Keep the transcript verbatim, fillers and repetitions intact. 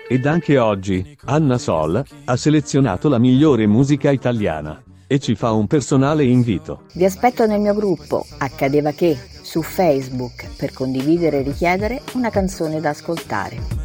Ed anche oggi, Anna Sol ha selezionato la migliore musica italiana e ci fa un personale invito. Vi aspetto nel mio gruppo Accadeva Che su Facebook per condividere e richiedere una canzone da ascoltare.